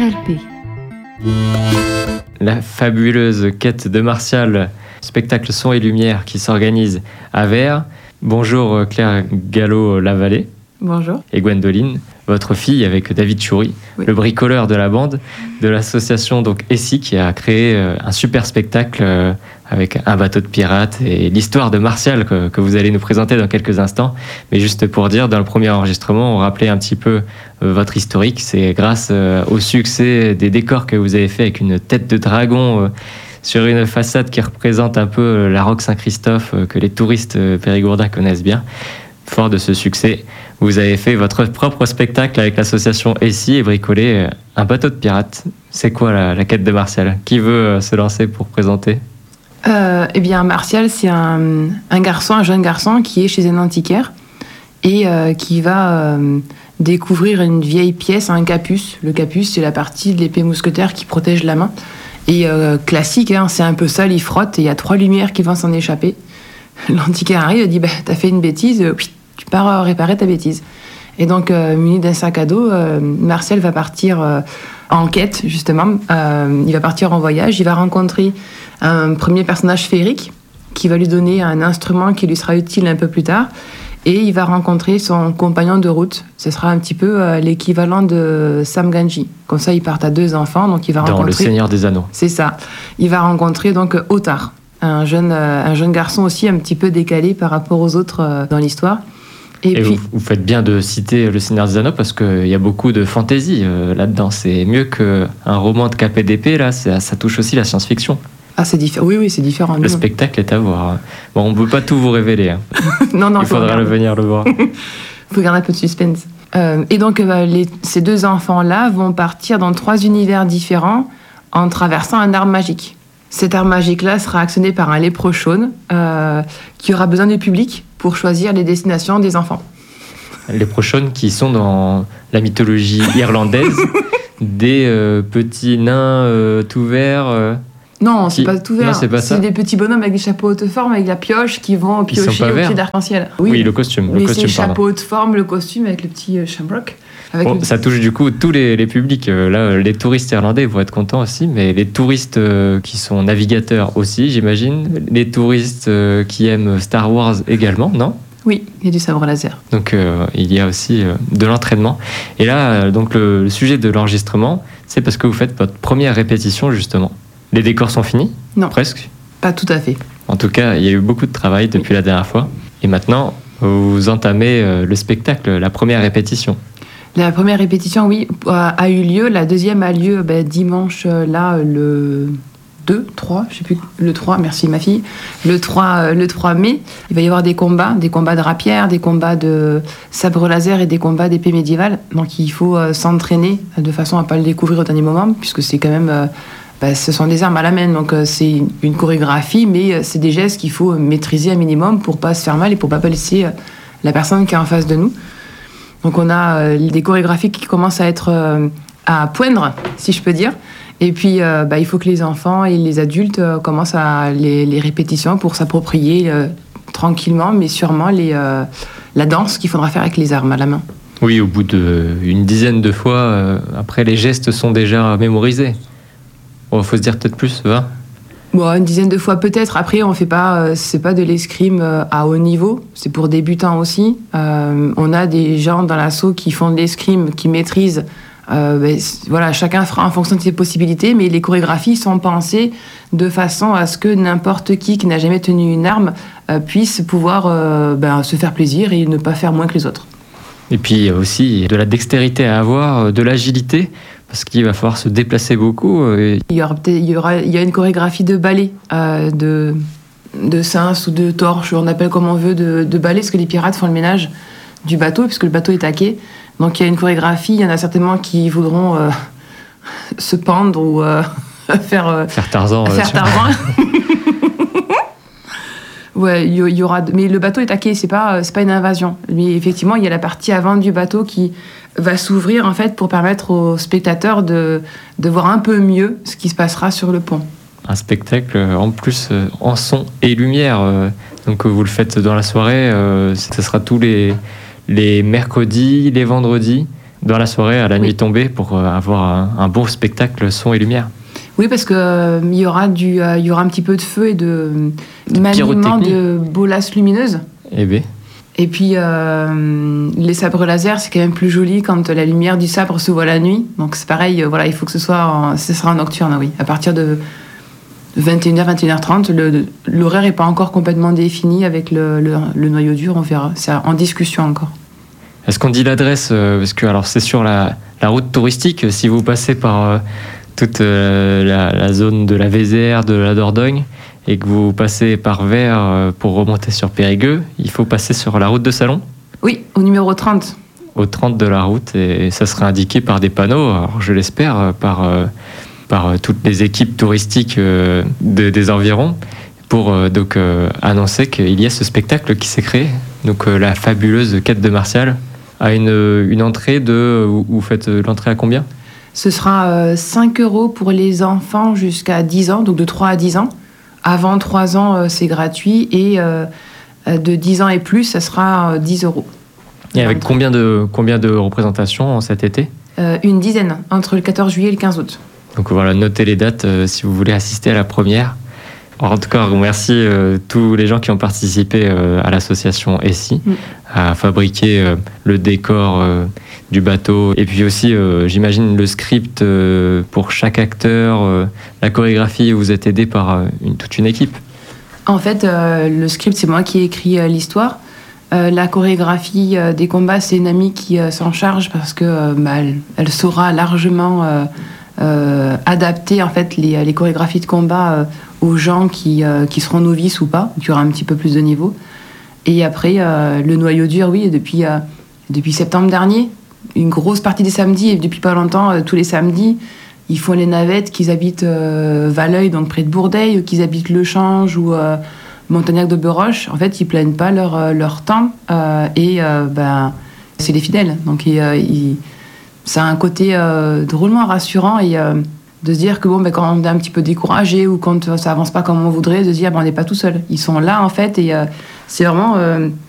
RP. La fabuleuse quête de Martial, spectacle son et lumière qui s'organise à Vers. Bonjour Claire Gallo-Lavallée. Bonjour. Et Gwendoline, votre fille avec David Choury, oui, le bricoleur de la bande, de l'association donc ESSI qui a créé un super spectacle avec un bateau de pirates et l'histoire de Martial que vous allez nous présenter dans quelques instants. Mais juste pour dire, dans le premier enregistrement, on rappelait un petit peu votre historique. C'est grâce au succès des décors que vous avez fait avec une tête de dragon sur une façade qui représente un peu la Roque Saint-Christophe que les touristes périgourdins connaissent bien. Fort de ce succès, vous avez fait votre propre spectacle avec l'association ESSI et bricolé un bateau de pirates. C'est quoi la quête de Martial ? Qui veut se lancer pour présenter ? Eh bien, Martial, c'est un jeune garçon qui est chez un antiquaire et qui va découvrir une vieille pièce, un capuce. Le capuce, c'est la partie de l'épée mousquetaire qui protège la main. Et classique, hein, c'est un peu sale, il frotte et il y a 3 lumières qui vont s'en échapper. L'antiquaire arrive et dit t'as fait une bêtise, tu pars réparer ta bêtise. Et donc, muni d'un sac à dos, Martial va partir en quête, justement. Il va partir en voyage, il va rencontrer un premier personnage féerique qui va lui donner un instrument qui lui sera utile un peu plus tard. Et il va rencontrer son compagnon de route. Ce sera un petit peu l'équivalent de Sam Gamgee. Comme ça, ils partent à 2 enfants. Donc il va rencontrer... Dans Le Seigneur des Anneaux. C'est ça. Il va rencontrer donc Ottar, un jeune garçon aussi un petit peu décalé par rapport aux autres dans l'histoire. Et puis, vous faites bien de citer Le Seigneur des Anneaux parce qu'il y a beaucoup de fantaisie là-dedans. C'est mieux qu'un roman de KPDP, là, ça touche aussi la science-fiction. Ah, c'est différent. Oui, c'est différent. Le spectacle est à voir. Bon, on ne peut pas tout vous révéler. Hein. non, il faudra venir le voir. Il faut garder un peu de suspense. Et donc, ces 2 enfants-là vont partir dans 3 univers différents en traversant un arbre magique. Cet arbre magique-là sera actionné par un léprechaune qui aura besoin du public pour choisir les destinations des enfants. Les léprechaunes qui sont dans la mythologie irlandaise, des petits nains tout verts... Non, c'est pas tout vert. Non, c'est pas ça. C'est des petits bonhommes avec des chapeaux haute forme, avec la pioche, qui vont piocher au pied d'arc-en-ciel. Oui, le costume. Mais c'est chapeau haute forme, le costume avec le petit shamrock. Ça touche du coup tous les publics. Là, les touristes irlandais vont être contents aussi, mais les touristes qui sont navigateurs aussi, j'imagine. Les touristes qui aiment Star Wars également, non ? Oui, il y a du sabre laser. Donc, il y a aussi de l'entraînement. Et là, donc le sujet de l'enregistrement, c'est parce que vous faites votre première répétition, justement. Les décors sont finis ? Non. Presque ? Pas tout à fait. En tout cas, il y a eu beaucoup de travail depuis la dernière fois. Et maintenant, vous entamez le spectacle, la première répétition. La première répétition, oui, a eu lieu. La deuxième a lieu dimanche, le 3, je sais plus, le 3, merci ma fille. Le 3 mai, il va y avoir des combats de rapières, des combats de sabre laser et des combats d'épée médiévale. Donc il faut s'entraîner de façon à ne pas le découvrir au dernier moment, puisque c'est quand même... ce sont des armes à la main, donc c'est une chorégraphie, mais c'est des gestes qu'il faut maîtriser un minimum pour pas se faire mal et pour pas blesser la personne qui est en face de nous. Donc on a des chorégraphies qui commencent à être à poindre, si je peux dire. Et puis il faut que les enfants et les adultes commencent à les répétitions pour s'approprier tranquillement, mais sûrement la danse qu'il faudra faire avec les armes à la main. Oui, au bout d'une dizaine de fois, après les gestes sont déjà mémorisés. Il faut se dire peut-être plus, 20 ? Bon, une dizaine de fois peut-être. Après, on fait pas, c'est pas de l'escrime à haut niveau. C'est pour débutants aussi. On a des gens dans l'asso qui font de l'escrime, qui maîtrisent. Voilà, chacun fera en fonction de ses possibilités, mais les chorégraphies sont pensées de façon à ce que n'importe qui n'a jamais tenu une arme puisse pouvoir se faire plaisir et ne pas faire moins que les autres. Et puis il y a aussi de la dextérité à avoir, de l'agilité. Parce qu'il va falloir se déplacer beaucoup. Il y a une chorégraphie de ballet, de cince ou de torche, on appelle comme on veut, de ballet, parce que les pirates font le ménage du bateau, puisque le bateau est à quai. Donc il y a une chorégraphie, il y en a certainement qui voudront se pendre ou faire Tarzan. Faire Tarzan. Ouais, il y aura, mais le bateau est à quai, c'est pas une invasion. Mais effectivement, il y a la partie avant du bateau qui va s'ouvrir en fait pour permettre aux spectateurs de voir un peu mieux ce qui se passera sur le pont. Un spectacle en plus en son et lumière. Donc vous le faites dans la soirée, ce sera tous les mercredis, les vendredis, dans la soirée, à la nuit tombée, pour avoir un beau spectacle son et lumière. Oui, parce que il y aura un petit peu de feu et de maniement de bolas lumineuses. Et puis les sabres laser, c'est quand même plus joli quand la lumière du sabre se voit la nuit. Donc c'est pareil, il faut que ce sera en nocturne, oui. À partir de 21h, 21h30, l'horaire n'est pas encore complètement défini avec le noyau dur, on verra. C'est en discussion encore. Est-ce qu'on dit l'adresse parce que alors c'est sur la route touristique. Si vous passez par toute la zone de la Vézère, de la Dordogne, et que vous passez par Vers pour remonter sur Périgueux, il faut passer sur la route de Salon ? Oui, au numéro 30. Au 30 de la route, et ça sera indiqué par des panneaux, alors je l'espère, par toutes les équipes touristiques des environs, pour annoncer qu'il y a ce spectacle qui s'est créé, donc la fabuleuse quête de Martial, à une entrée vous faites l'entrée à combien ? Ce sera 5 € pour les enfants jusqu'à 10 ans, donc de 3 à 10 ans. Avant 3 ans, c'est gratuit, et de 10 ans et plus, ça sera 10 €. Et avec combien de représentations cet été ? Une dizaine, entre le 14 juillet et le 15 août. Donc voilà, notez les dates si vous voulez assister à la première. En tout cas, merci tous les gens qui ont participé à l'association ESSI, à fabriquer le décor du bateau. Et puis aussi, j'imagine, le script pour chaque acteur, la chorégraphie, vous êtes aidé par toute une équipe. En fait, le script, c'est moi qui ai écrit l'histoire. La chorégraphie des combats, c'est une amie qui s'en charge parce que elle saura largement adapter en fait les chorégraphies de combat aux gens qui seront novices ou pas, qui aura un petit peu plus de niveau. Et après, le noyau dur, oui, depuis septembre dernier, une grosse partie des samedis, et depuis pas longtemps, tous les samedis, ils font les navettes, qu'ils habitent Valeuil, donc près de Bourdeil, ou qu'ils habitent Le Change ou Montagnac de Beroche. En fait, ils plaignent pas leur temps, c'est les fidèles. Donc, ça a un côté drôlement rassurant, et de se dire que quand on est un petit peu découragé ou quand ça avance pas comme on voudrait, de se dire on n'est pas tout seul. Ils sont là en fait, et c'est vraiment